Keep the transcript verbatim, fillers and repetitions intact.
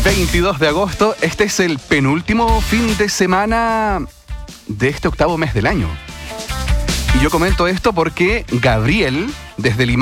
veintidós de agosto, este es el penúltimo fin de semana de este octavo mes del año. Y yo comento esto porque Gabriel, desde Lima,